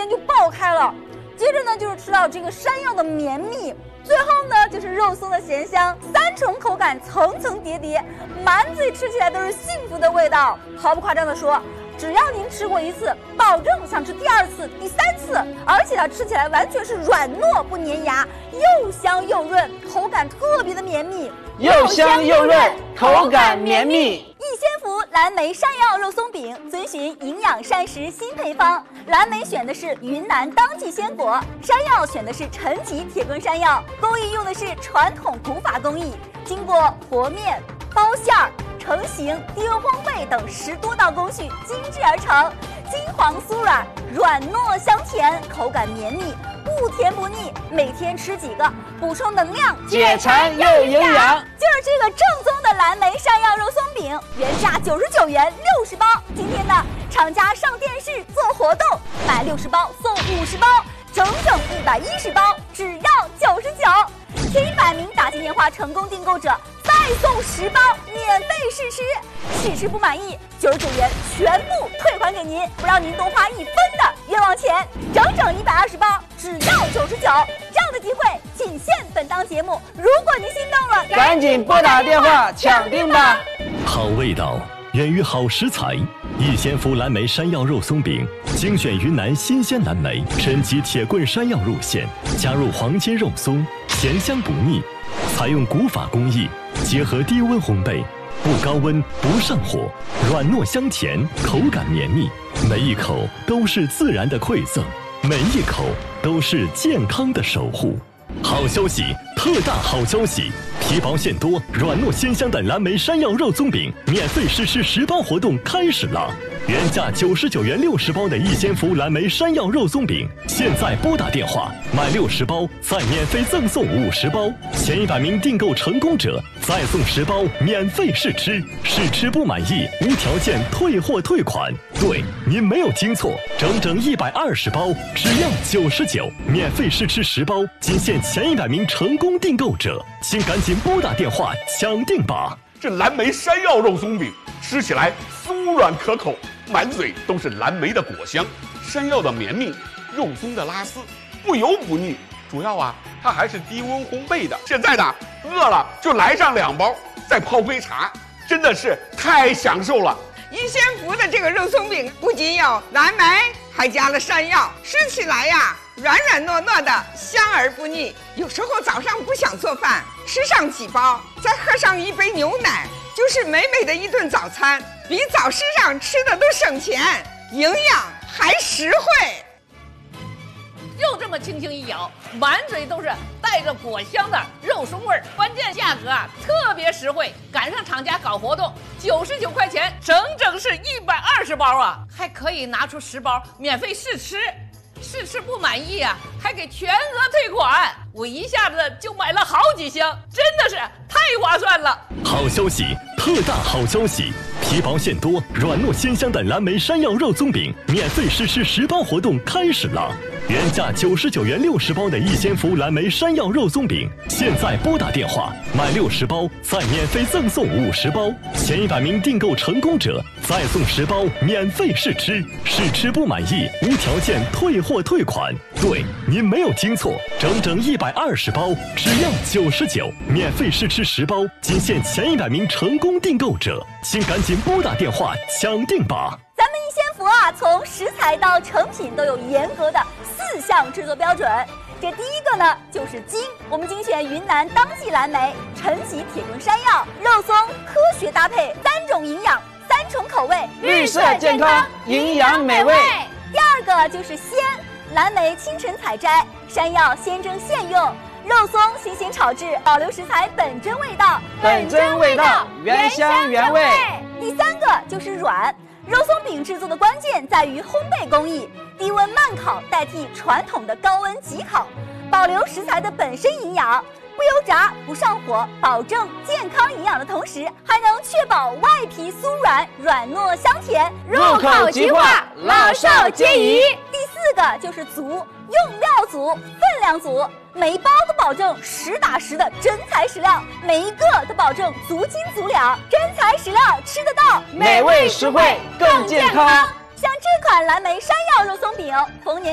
间就爆开了。接着呢，就是吃到这个山药的绵密，最后呢就是肉松的咸香，3重口感层层叠叠，满嘴吃起来都是幸福的味道。毫不夸张的说，只要您吃过一次，保证想吃第2次、第3次，而且它吃起来完全是软糯不粘牙，又香又润，口感特别的绵密， 又香又润，口感绵密。 益仙福蓝莓山药肉松饼遵循营养膳食新配方，蓝莓选的是云南当季鲜果，山药选的是陈皮铁棍山药，工艺用的是传统古法工艺，经过和面、包馅儿、成型、低温烘焙等10多道工序精制而成，金黄酥软，软糯香甜，口感绵密，不甜不腻。每天吃几个，补充能量， 解馋又营养。 就是这个正宗的蓝莓山药肉松饼，原价99元60包，今天呢，厂家上电视做活动，买60包送50包，整整110包，只要99。前100名打进电话成功订购者，再送10包免费试吃，试吃不满意99元全部退还给您，不让您多花1分的冤枉钱，整整120包，只要99。这样的机会仅限本档节目，如果您心动了， 赶紧拨打电话抢订吧。 好味道源于好食材，益仙福蓝莓山药肉松饼精选云南新鲜蓝莓、陈皮铁棍山药入馅，加入黄金肉松，咸香不腻，采用古法工艺，结合低温烘焙，不高温不上火，软糯香甜，口感绵密，每一口都是自然的馈赠，每一口都是健康的守护。好消息，特大好消息！皮薄馅多、软糯鲜香的蓝莓山药肉松饼免费试吃10包活动开始了！原价99元60包的益仙福蓝莓山药肉松饼，现在拨打电话买60包，再免费赠送50包，前100名订购成功者再送10包免费试吃，试吃不满意无条件退货退款。对，您没有听错，整整120包，只要99，免费试吃10包，仅限前100名成功订购者，请赶紧拨打电话抢订吧！ 这蓝莓山药肉松饼吃起来酥软可口，满嘴都是蓝莓的果香，山药的绵密，肉松的拉丝，不油不腻。主要啊，它还是低温烘焙的。现在呢，饿了就来上2包，再泡杯茶，真的是太享受了。 益仙福的这个肉松饼不仅有蓝莓，还加了山药，吃起来呀软软糯糯的，香而不腻。有时候早上不想做饭，吃上几包，再喝上一杯牛奶，就是美美的一顿早餐，比早市上吃的都省钱，营养还实惠。 就这么轻轻一咬，满嘴都是带着果香的肉松味儿，关键价格啊特别实惠，赶上厂家搞活动，99块钱，整整是120包啊，还可以拿出10包免费试吃，试吃不满意啊，还给全额退款。我一下子就买了好几箱，真的是太划算了。 好消息，特大好消息！皮薄馅多、软糯鲜香的蓝莓山药肉松饼免费试吃10包活动开始了！原价99元60包的益仙福蓝莓山药肉松饼，现在拨打电话买60包，再免费赠送50包，前100名订购成功者再送10包免费试吃，试吃不满意无条件退货退款。对，您没有听错，整整120包，只要99，免费试吃10包，仅限前100名成功订购者，请赶紧拨打电话抢订吧！ 咱们益仙福啊，从食材到成品都有严格的4项制作标准。这第一个呢，就是精，我们精选云南当季蓝莓、陈皮铁棍山药、肉松，科学搭配，3种营养，3重口味， 绿色健康，营养美味。 第二个就是鲜，蓝莓清晨采摘，山药现蒸现用，肉松新鲜炒制，保留食材本真味道， 本真味道，原香原味。 第三个就是软，肉松饼制作的关键在于烘焙工艺，低温慢烤代替传统的高温急烤，保留食材的本身营养，不油炸不上火，保证健康营养的同时，还能确保外皮酥软，软糯香甜， 入口即化，老少皆宜。 第四个就是足，用料足，分量足，每一包都保证实打实的真材实料，每一个都保证足斤足两，真材实料吃得到， 美味实惠更健康。 像这款蓝莓山药肉松饼，逢年